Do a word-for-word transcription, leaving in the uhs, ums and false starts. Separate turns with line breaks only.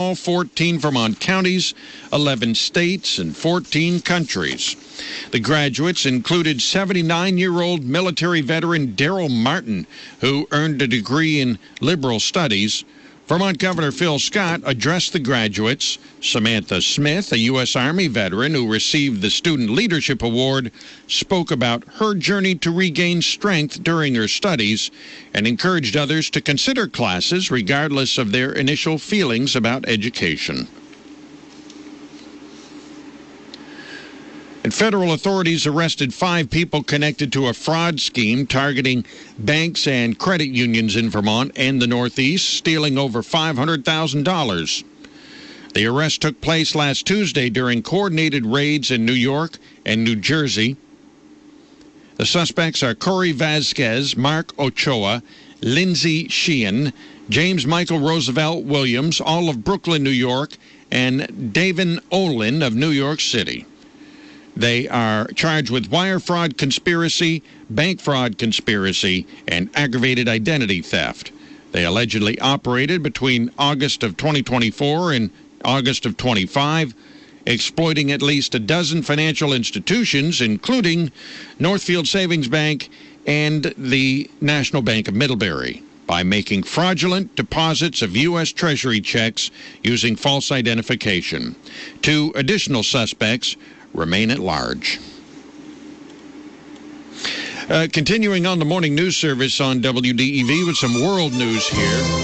all fourteen Vermont counties, eleven states, and fourteen countries. The graduates included seventy-nine-year-old military veteran Daryl Martin, who earned a degree in liberal studies. Vermont Governor Phil Scott addressed the graduates. Samantha Smith, a U S Army veteran who received the Student Leadership Award, spoke about her journey to regain strength during her studies and encouraged others to consider classes regardless of their initial feelings about education. And federal authorities arrested five people connected to a fraud scheme targeting banks and credit unions in Vermont and the Northeast, stealing over five hundred thousand dollars. The arrest took place last Tuesday during coordinated raids in New York and New Jersey. The suspects are Corey Vasquez, Mark Ochoa, Lindsay Sheehan, James Michael Roosevelt Williams, all of Brooklyn, New York, and Davin Olin of New York City. They are charged with wire fraud conspiracy, bank fraud conspiracy, and aggravated identity theft. They allegedly operated between August of twenty twenty-four and August of twenty-five, exploiting at least a dozen financial institutions, including Northfield Savings Bank and the National Bank of Middlebury, by making fraudulent deposits of U S Treasury checks using false identification. Two additional suspects remain at large. Uh, continuing on the morning news service on W D E V with some world news here.